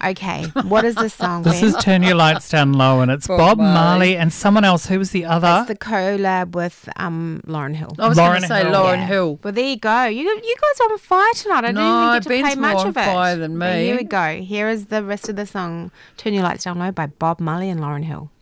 Okay, what is this song, This Ben? is Turn Your Lights Down Low, and it's Bob Marley and someone else. Who was the other? It's the collab with Lauryn Hill. I was going Lauryn to say Hill. Lauryn Yeah. Hill. Well, there you go. You guys are on fire tonight. I didn't even get to Ben's play much more of on it. fire than But me. here we go. Here is the rest of the song, Turn Your Lights Down Low by Bob Marley and Lauryn Hill.